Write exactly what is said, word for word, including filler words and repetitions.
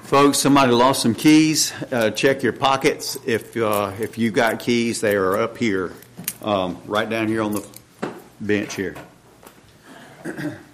Folks, somebody lost some keys. Uh, check your pockets. If uh, if you got keys, they are up here, um, right down here on the bench here.